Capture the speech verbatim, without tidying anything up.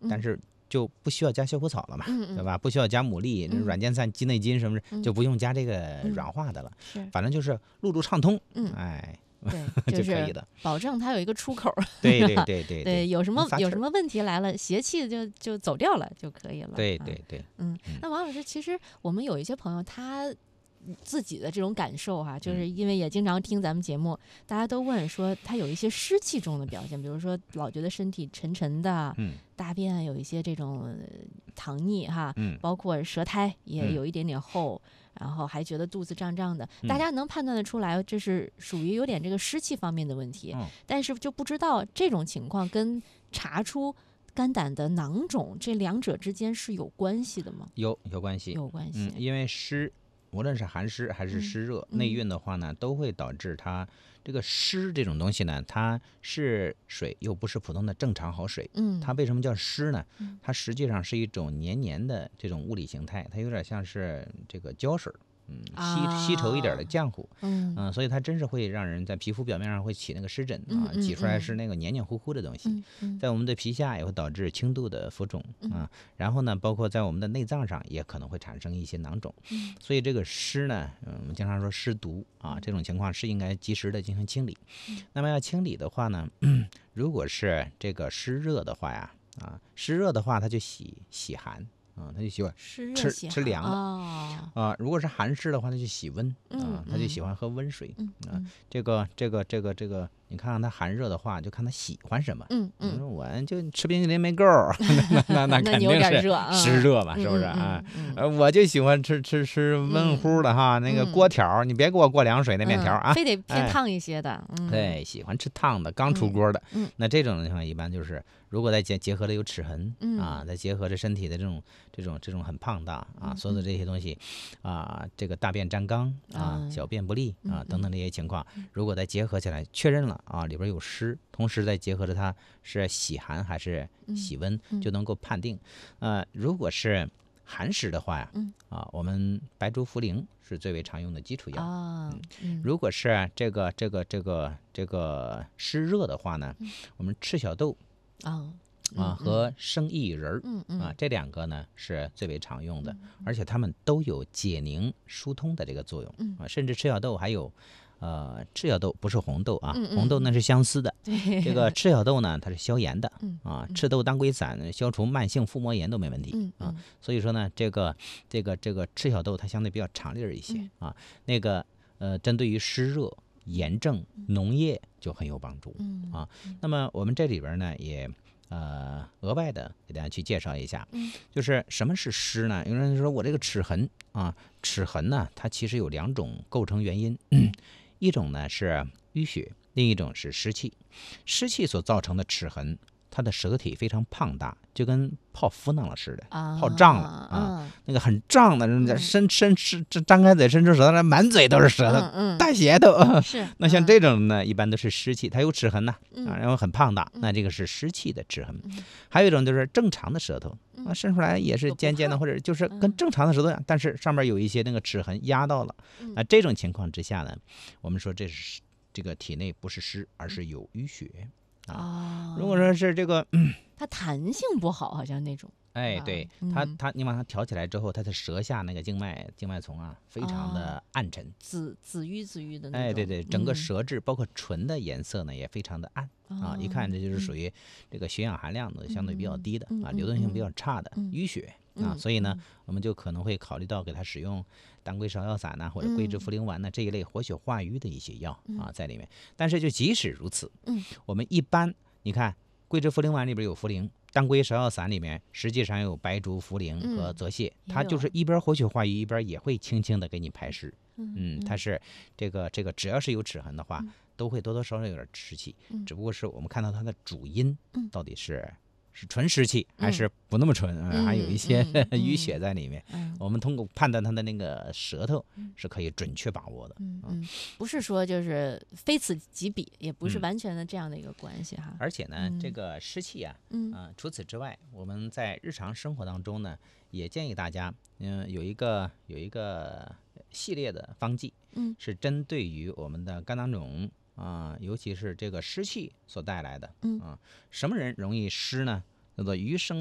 但是就不需要加消枯草了嘛， 嗯嗯对吧？不需要加牡蛎、 嗯软件散、鸡内金什么的， 嗯就不用加这个嗯软化的了。 是， 反正就是路路畅通， 嗯哎， 对， 就是可以的。 保证它有一个出口。 对是吧对对对对，有什么能撒气儿有什么问题来了，邪气就就走掉了就可以了。啊对对对， 嗯嗯， 那王老师，其实我们有一些朋友，他自己的这种感受哈、就是嗯因为也经常听咱们节目，大家都问说他有一些湿气中的表现，比如说老觉得身体沉沉的， 嗯大便有一些这种呃糖腻哈， 嗯包括舌苔也嗯有一点点厚。然后还觉得肚子胀胀的， 嗯大家能判断得出来，这是属于有点这个湿气方面的问题， 嗯但是就不知道这种情况跟查出肝胆的囊肿这两者之间是有关系的吗？ 有有关系， 有关系。 嗯，因为湿，无论是寒湿还是嗯湿热， 嗯内蕴的话呢，都会导致它这个湿这种东西呢，它是水，又不是普通的正常好水。 嗯， 它为什么叫湿呢嗯？ 它实际上是一种黏黏的这种物理形态，它有点像是这个胶水儿，嗯，稀稀稠一点的啊浆糊， 嗯嗯，所以它真是会让人在皮肤表面上会起那个湿疹啊， 嗯嗯挤出来嗯是那个黏黏糊糊的东西。 嗯嗯在我们的皮下也会导致轻度的浮肿啊，然后呢，包括在我们的内脏上也可能会产生一些囊肿， 嗯所以这个湿呢，嗯，我们经常说湿毒啊，这种情况是应该及时的进行清理。那么要清理的话呢，如果是这个湿热的话呀，啊，湿热的话它就喜喜寒啊，它就喜欢吃湿热喜寒吃凉的哦啊，如果是寒湿的话，它就喜温嗯啊，它就嗯喜欢喝温水嗯啊嗯。 这个这个这个这个，你看看它寒热的话，就看它喜欢什么。 嗯嗯， 你说我就吃冰淇淋没够儿，那那那那你有肯定是点热啊湿热嘛， 嗯是不是嗯啊？ 嗯呃，我就喜欢吃吃吃温乎的哈，那个嗯锅条儿，你别给我过凉水那面条儿啊。 嗯非得偏哎烫一些的。嗯， 对，喜欢吃烫的，刚出锅的。 嗯嗯那这种情况一般就是，如果再结结合了有齿痕、 嗯啊，再结合着身体的这种这种这种很胖大啊，所有的这些东西啊，这个大便粘缸啊， 啊小便不利啊嗯等等这些情况，如果再结合起来确认了啊里边有湿，同时再结合着它是喜寒还是喜温， 嗯就能够判定。呃，如果是寒湿的话呀， 嗯啊，我们白术茯苓是最为常用的基础药。 啊，嗯如果是这个这个这个这个湿热的话呢，我们赤小豆啊啊和生薏仁儿嗯嗯啊这两个呢是最为常用的，而且它们都有解凝疏通的这个作用啊，甚至赤小豆还有。呃，赤小豆不是红豆啊， 嗯嗯红豆那是相思的。 对这个赤小豆呢，它是消炎的嗯啊，赤豆当归散消除慢性腹膜炎都没问题嗯啊嗯。 所以说呢，这个这个这个赤小豆它相对比较常粒儿一些嗯啊。那个呃，针对于湿热、炎症、脓液就很有帮助嗯啊。那么我们这里边呢也。呃，额外的给大家去介绍一下，就是什么是湿呢？有人说我这个齿痕啊，齿痕呢，它其实有两种构成原因，一种呢是淤血，另一种是湿气。湿气所造成的齿痕，它的舌体非常胖大，就跟泡芙囊了似的， 啊泡胀了啊，那个很胀的，伸伸伸张开嘴伸出舌头来，满嘴都是舌头， 嗯嗯大舌头。 是那像嗯这种呢，一般都是湿气，它有齿痕呐， 嗯啊，然后很胖大，那这个是湿气的齿痕。还有一种就是正常的舌头啊，伸出来也是尖尖的，或者就是跟正常的舌头一样，但是上面有一些那个齿痕压到了。那这种情况之下呢，我们说这是这个体内不是湿，而是有淤血。 啊， 如果说是这个， 它弹性不好，好像那种。 哎， 啊对嗯它它你把它挑起来之后，它的舌下那个静脉静脉丛啊，非常的暗沉。 紫紫淤紫淤的那种。 哎，对对，整个嗯舌质包括唇的颜色呢也非常的暗啊，一看这就是属于这个血氧含量呢相对比较低的啊， 嗯嗯流动性比较差的嗯淤血啊， 嗯所以呢，我们就可能会考虑到给它使用当归芍药散呐，或者桂枝茯苓丸呐这一类活血化瘀的一些药啊在里面。但是就即使如此， 嗯， 我们一般你看桂枝茯苓丸里边有茯苓。当归芍药散里面实际上有白术、茯苓和泽泻， 嗯它就是一边活血化瘀，一边也会轻轻的给你排湿。嗯，它是这个这个只要是有齿痕的话，都会多多少少有点湿气，只不过是我们看到它的主因到底是是纯湿气还是不那么纯，呃还有一些淤血在里面。我们通过判断它的那个舌头是可以准确把握的。 嗯嗯，不是说就是非此即彼，也不是嗯完全的这样的一个关系哈。 而且呢， 嗯这个湿气啊， 嗯啊，除此之外，我们在日常生活当中呢，也建议大家，嗯、有一个有一个系列的方剂， 嗯是针对于我们的肝囊肿啊、尤其是这个湿气所带来的。 嗯啊，什么人容易湿呢？叫做余生